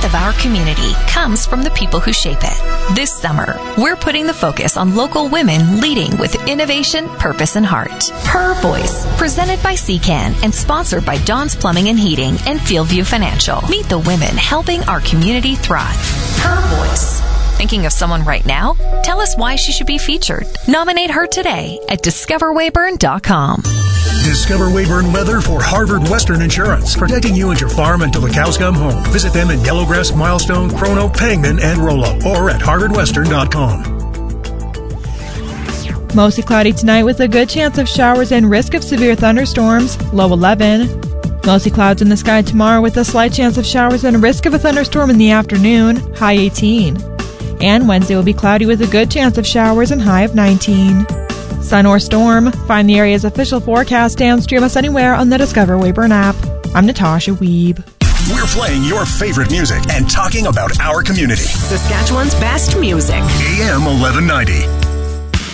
of our community comes from the people who shape it. This summer, we're putting the focus on local women leading with innovation, purpose, and heart. Her Voice, presented by CCAN and sponsored by Dawn's Plumbing and Heating and Fieldview Financial. Meet the women helping our community thrive. Her Voice. Thinking of someone right now? Tell us why she should be featured. Nominate her today at discoverwayburn.com. Discover Wayburn Weather for Harvard Western Insurance, protecting you and your farm until the cows come home. Visit them in Yellowgrass, Milestone, Chrono, Pangman, and Rollo, or at harvardwestern.com. Mostly cloudy tonight with a good chance of showers and risk of severe thunderstorms, low 11. Mostly clouds in the sky tomorrow with a slight chance of showers and risk of a thunderstorm in the afternoon, high 18. And Wednesday will be cloudy with a good chance of showers and high of 19. Sun or storm, find the area's official forecast and stream us anywhere on the Discover Wayburn app. I'm Natasha Wiebe. We're playing your favorite music and talking about our community. Saskatchewan's best music. AM 1190.